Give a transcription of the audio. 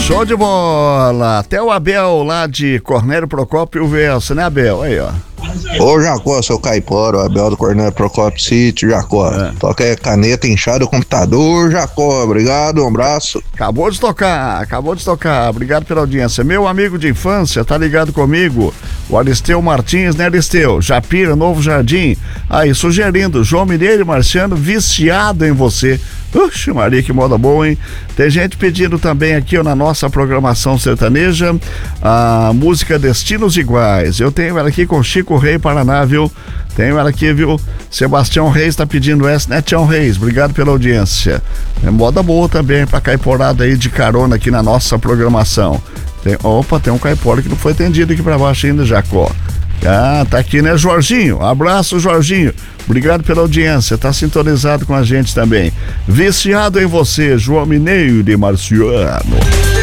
Show de bola! Até o Abel lá de Cornélio Procópio Verso, né, Abel? Aí, ó. Ô Jacó, seu caipora, o Abel do Cornélio Procópio Sítio, Jacó. Toca aí caneta inchada o computador, Jacó. Obrigado, um abraço. Acabou de tocar. Obrigado pela audiência. Meu amigo de infância, tá ligado comigo? O Aristeu Martins, né, Aristeu? Japira, Novo Jardim. Aí, sugerindo, João Mineiro e Marciano, viciado em você. Uxe, Maria, que moda boa, hein? Tem gente pedindo também aqui, ó, na nossa programação sertaneja, a música Destinos Iguais. Eu tenho ela aqui com Chico Rei Paraná, viu? Tenho ela aqui, viu? Sebastião Reis tá pedindo essa, né, Tião Reis? Obrigado pela audiência. É moda boa também pra caiporada aí de carona aqui na nossa programação. Tem um caipora que não foi atendido aqui pra baixo ainda, Jacó. Ah, tá aqui, né, Jorginho? Abraço, Jorginho. Obrigado pela audiência, tá sintonizado com a gente também. Viciado em você, João Mineiro e Marciano.